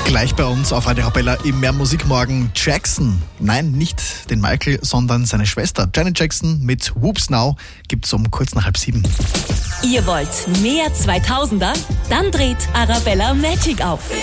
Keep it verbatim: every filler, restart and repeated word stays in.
Gleich bei uns auf Radio Arabella im Mehr Musik morgen Jackson. Nein, nicht den Michael, sondern seine Schwester Janet Jackson mit Whoops Now gibt's um kurz nach halb sieben. Ihr wollt mehr zweitausender? Dann dreht Arabella Magic auf.